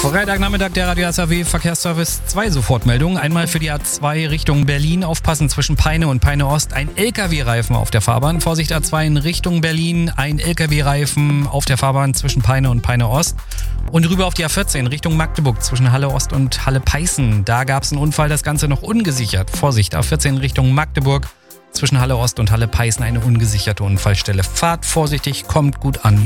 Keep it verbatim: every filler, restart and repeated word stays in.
Freitagnachmittag der Radio S R W Verkehrsservice. Zwei Sofortmeldungen. Einmal für die A zwei Richtung Berlin. Aufpassen zwischen Peine und Peine Ost. Ein L K W-Reifen auf der Fahrbahn. Vorsicht A zwei in Richtung Berlin. Ein L K W-Reifen auf der Fahrbahn zwischen Peine und Peine Ost. Und rüber auf die A vierzehn Richtung Magdeburg zwischen Halle Ost und Halle Peißen. Da gab es einen Unfall, das Ganze noch ungesichert. Vorsicht A vierzehn Richtung Magdeburg zwischen Halle Ost und Halle Peißen eine ungesicherte Unfallstelle. Fahrt vorsichtig, kommt gut an.